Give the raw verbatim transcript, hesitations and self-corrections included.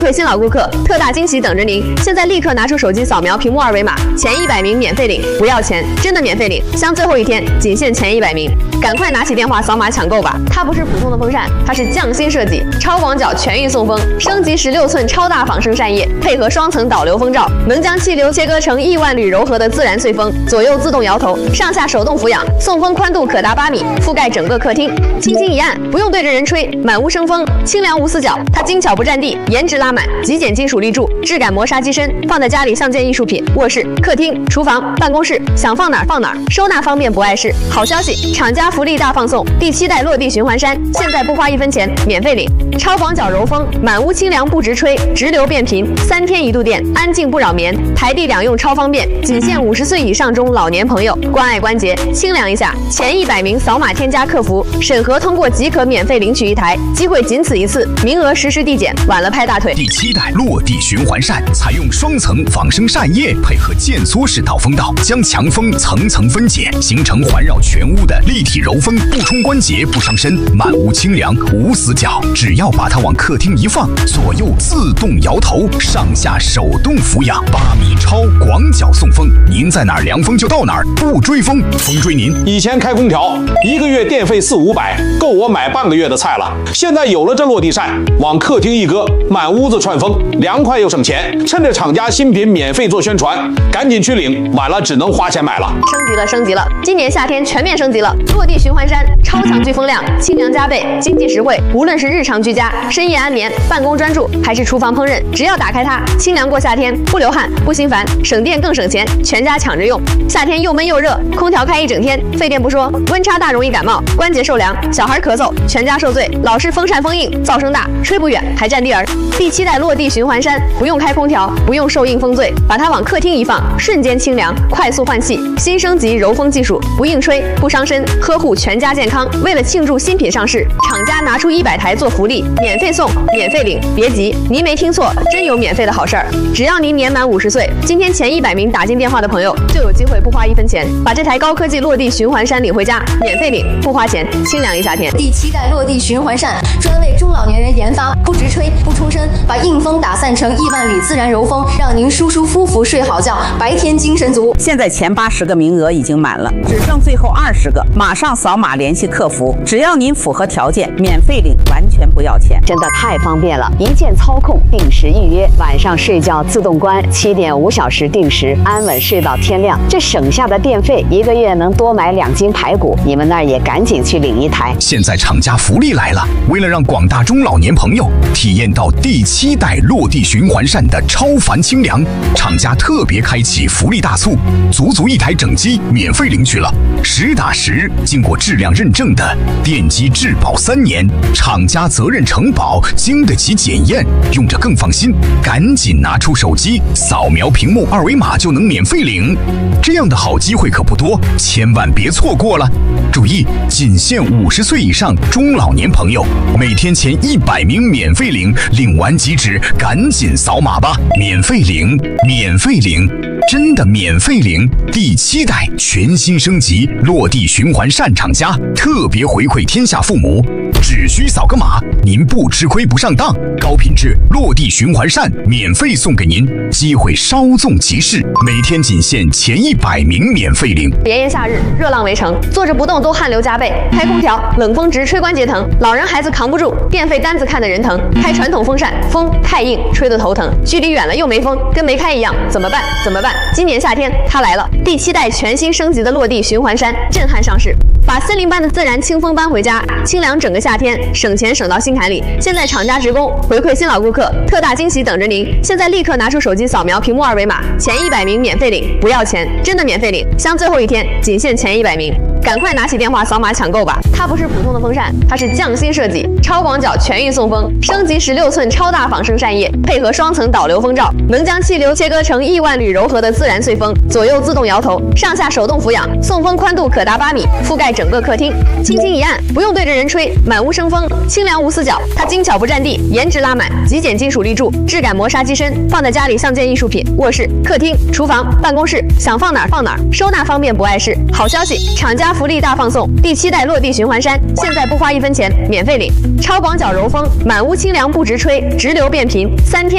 馈新老顾客，特大惊喜等着您！现在立刻拿出手机扫描屏幕二维码，前一百名免费领，不要钱，真的免费领！像最后一天，仅限前一百名，赶快拿起电话扫码抢购吧！它不是普通的风扇，它是匠心设计，超广角全域送风，升级十六寸超大仿生扇叶，配合双层导流风罩，能将气流切割成亿万缕柔和的自然碎风，左右自动摇头，上下手动俯仰，送风宽度可达八米，覆盖整个客厅，轻轻一按，不用对着人吹，满屋生风，清凉无死角。它精巧不占地，颜值拉满，极简金属立柱，质感磨砂机身，放在家里像件艺术品。卧室、客厅、厨房、办公室，想放哪儿放哪儿，收纳方便不碍事。好消息，厂家福利大放送，第七代落地循环扇，现在不花一分钱，免费领。超广角柔风，满屋清凉不直吹，直流变频，三天一度电，安静不扰眠，台地两用超方便，仅限五十岁以上中老年朋友，关爱关节，清凉一下。前一百名扫码添加客服，审核通过即可免费领取一台，机会仅此一次，名额实时递减，晚了拍大腿。 第七代落地循环扇采用双层仿生扇叶，配合渐缩式导风道，将强风层层分解，形成环绕全屋的立体柔风，不冲关节，不伤身，满屋清凉无死角。只要把它往客厅一放，左右自动摇头，上下手动俯仰，八米超广角送风，您在哪儿凉风就到哪儿，不追风，风追您。 以前开空调一个月电费四五百，够我买半个月的菜了。现在有了这落地扇，往客厅一搁，满屋子串风，凉快又省钱。趁着厂家新品免费做宣传，赶紧去领，晚了只能花钱买了。 升级了，升级了！今年夏天全面升级了，落地循环扇，超强聚风量，清凉加倍，经济实惠。无论是日常居家、深夜安眠、办公专注，还是厨房烹饪，只要打开它，清凉过夏天，不流汗，不心烦，省电更省钱，全家抢着用。夏天又闷又热，空调开一整天，费电不说，温差大容易感冒，关节受凉，小孩咳嗽，全家受罪。老是风扇风硬，噪声大，吹不远，还占地儿。第七代落地循环扇，不用开空调，不用受硬风醉，把它往客厅一放，瞬间清凉，快速换气。新升级柔风技术，不硬吹，不伤身，呵护全家健康。为了庆祝新品上市，厂家拿出一百台做福利，免费送，免费领。别急，您没听错，真有免费的好事儿！只要您年满五十岁，今天前一百名打进电话的朋友，就有机会不花一分钱，把这台高科技落地循环扇领回家，免费领，不花钱，清凉一夏天。 第七代落地循环扇专为中老年人研发，不直吹，不冲身，把硬风打散成亿万缕自然柔风，让您舒舒服服睡好觉，白天精神足。 现在前八十个名额已经满了，只剩最后二十个，马上扫码联系客服，只要您符合条件，免费领，完全不要钱， 真的太方便了！一键操控，定时预约，晚上睡觉自动关，七点五小时定时，安稳睡到天亮。这省下的电费，一个月能多买两斤排骨。你们那儿也赶紧去领一台。 现在厂家福利来了，为了让广大中老年朋友体验到第七代落地循环扇的超凡清凉，厂家特别开启福利大促，足足一台整机免费领取了，实打实经过质量认证的电机质保三年，厂家责任承保，经得起检验，用着更放心。赶紧拿出手机，扫描屏幕二维码就能免费领。这样的好机会可不多，千万别错过了。注意，仅限五十岁以上中老年朋友，每天前一百名免费领，领完即止，赶紧扫码吧！免费领，免费领，真的免费领！第七代全新升级落地循环扇厂家特别回馈天下父母，只需扫个码，您不吃亏不上当，高品质落地循环扇免费送给您，机会稍纵即逝，每天仅限前一百名免费领。 炎炎夏日，热浪围城，坐着不动都汗流浃背，开空调冷风直吹关节疼，老人孩子扛不住，电费单子看得人疼。开传统风扇，风太硬，吹得头疼，距离远了又没风，跟没开一样，怎么办？怎么办？今年夏天它来了，第七代全新升级的落地循环扇震撼上市，把森林般的自然清风搬回家，清凉整个夏天，省钱省到心坎里。现在厂家职工回馈新老顾客，特大惊喜等着您！现在立刻拿出手机扫描屏幕二维码，前一百名免费领，不要钱，真的免费领！像最后一天，仅限前一百名，赶快拿起电话扫码抢购吧！它不是普通的风扇，它是匠心设计，超广角全域送风，升级十六寸超大仿生扇叶，配合双层导流风罩，能将气流切割成亿万缕柔和的自然碎风，左右自动摇头，上下手动俯仰，送风宽度可达八米，覆盖整个客厅，轻轻一按，不用对着人吹，满屋生风，清凉无死角。它精巧不占地，颜值拉满，极简金属立柱，质感磨砂机身，放在家里像件艺术品。卧室、客厅、厨房、办公室，想放哪儿放哪儿，收纳方便不碍事。好消息，厂家福利大放送，第七代落地循环扇，现在不花一分钱，免费领。超广角柔风，满屋清凉不直吹，直流变频，三天。